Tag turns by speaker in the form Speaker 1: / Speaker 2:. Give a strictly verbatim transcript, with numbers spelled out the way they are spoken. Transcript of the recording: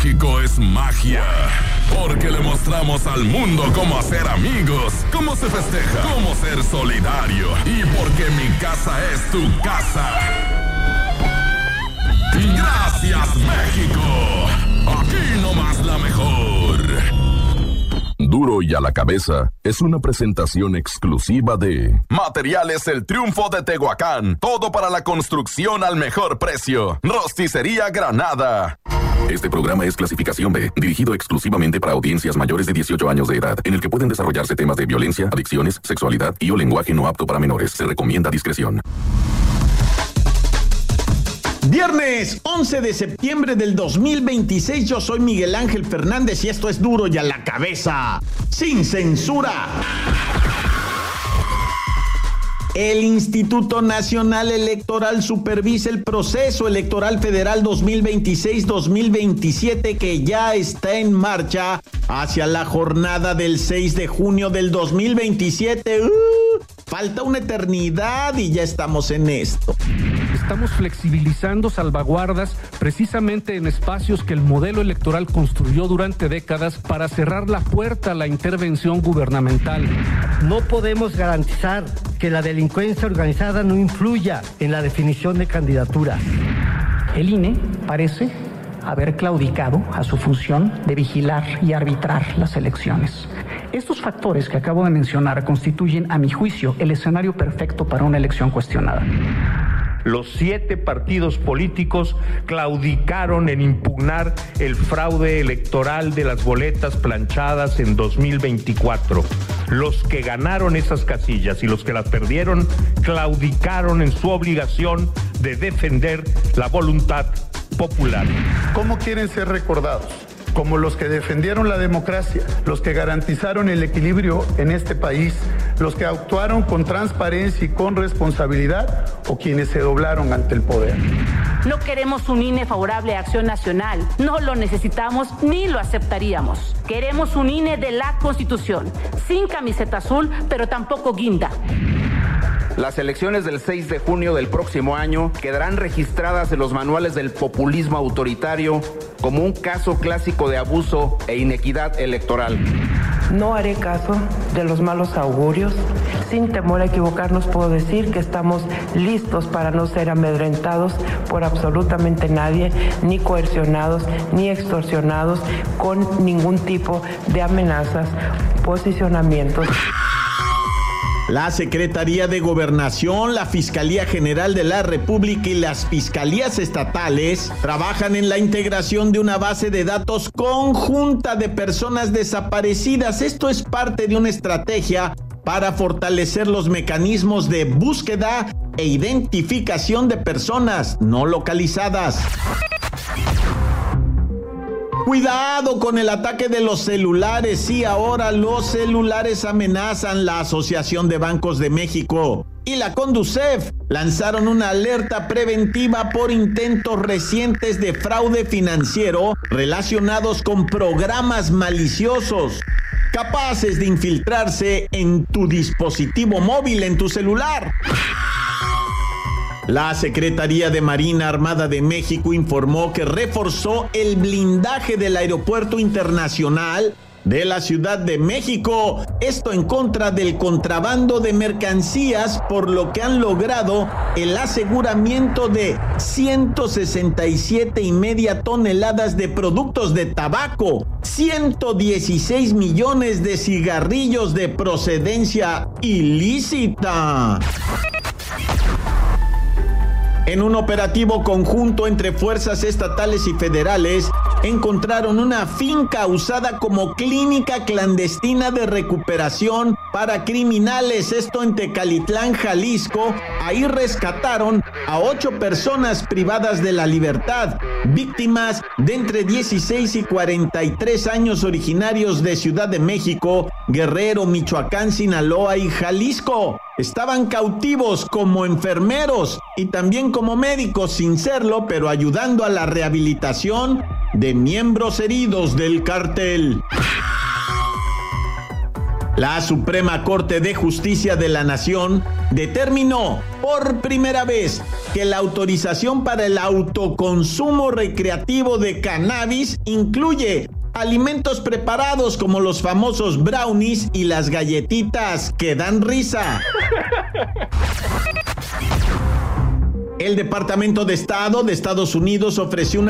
Speaker 1: México es magia. Porque le mostramos al mundo cómo hacer amigos, cómo se festeja, cómo ser solidario. Y porque mi casa es tu casa. Gracias, México. Aquí nomás la mejor. Duro y a la cabeza es una presentación exclusiva de Materiales El Triunfo de Tehuacán. Todo para la construcción al mejor precio. Rosticería Granada. Este programa es clasificación B, dirigido exclusivamente para audiencias mayores de dieciocho años de edad, en el que pueden desarrollarse temas de violencia, adicciones, sexualidad y o lenguaje no apto para menores. Se recomienda discreción.
Speaker 2: Viernes once de septiembre del dos mil veintiséis, yo soy Miguel Ángel Fernández y esto es Duro y a la Cabeza, sin censura. El Instituto Nacional Electoral supervisa el proceso electoral federal dos mil veintiséis dos mil veintisiete que ya está en marcha hacia la jornada del seis de junio del dos mil veintisiete. Uh, falta una eternidad y ya estamos en esto.
Speaker 3: Estamos flexibilizando salvaguardas precisamente en espacios que el modelo electoral construyó durante décadas para cerrar la puerta a la intervención gubernamental.
Speaker 4: No podemos garantizar que la delincuencia organizada no influya en la definición de candidaturas.
Speaker 5: El I N E parece haber claudicado a su función de vigilar y arbitrar las elecciones. Estos factores que acabo de mencionar constituyen, a mi juicio, el escenario perfecto para una elección cuestionada.
Speaker 6: Los siete partidos políticos claudicaron en impugnar el fraude electoral de las boletas planchadas en dos mil veinticuatro. Los que ganaron esas casillas y los que las perdieron claudicaron en su obligación de defender la voluntad popular.
Speaker 7: ¿Cómo quieren ser recordados? ¿Como los que defendieron la democracia, los que garantizaron el equilibrio en este país, los que actuaron con transparencia y con responsabilidad, o quienes se doblaron ante el poder?
Speaker 8: No queremos un I N E favorable a Acción Nacional, no lo necesitamos ni lo aceptaríamos. Queremos un I N E de la Constitución, sin camiseta azul, pero tampoco guinda.
Speaker 9: Las elecciones del seis de junio del próximo año quedarán registradas en los manuales del populismo autoritario como un caso clásico de abuso e inequidad electoral.
Speaker 10: No haré caso de los malos augurios. Sin temor a equivocarnos, puedo decir que estamos listos para no ser amedrentados por absolutamente nadie, ni coercionados, ni extorsionados con ningún tipo de amenazas, posicionamientos.
Speaker 2: La Secretaría de Gobernación, la Fiscalía General de la República y las fiscalías estatales trabajan en la integración de una base de datos conjunta de personas desaparecidas. Esto es parte de una estrategia para fortalecer los mecanismos de búsqueda e identificación de personas no localizadas. Cuidado con el ataque de los celulares. Sí, ahora los celulares amenazan. La Asociación de Bancos de México y la Conducef lanzaron una alerta preventiva por intentos recientes de fraude financiero relacionados con programas maliciosos capaces de infiltrarse en tu dispositivo móvil, en tu celular. La Secretaría de Marina Armada de México informó que reforzó el blindaje del Aeropuerto Internacional de la Ciudad de México, esto en contra del contrabando de mercancías, por lo que han logrado el aseguramiento de ciento sesenta y siete y media toneladas de productos de tabaco, ciento dieciséis millones de cigarrillos de procedencia ilícita. En un operativo conjunto entre fuerzas estatales y federales, encontraron una finca usada como clínica clandestina de recuperación para criminales, esto en Tecalitlán, Jalisco. Ahí rescataron a ocho personas privadas de la libertad, víctimas de entre dieciséis y cuarenta y tres años, originarios de Ciudad de México, Guerrero, Michoacán, Sinaloa y Jalisco. Estaban cautivos como enfermeros y también como médicos, sin serlo, pero ayudando a la rehabilitación de miembros heridos del cártel. La Suprema Corte de Justicia de la Nación determinó por primera vez que la autorización para el autoconsumo recreativo de cannabis incluye alimentos preparados como los famosos brownies y las galletitas que dan risa. El Departamento de Estado de Estados Unidos ofreció una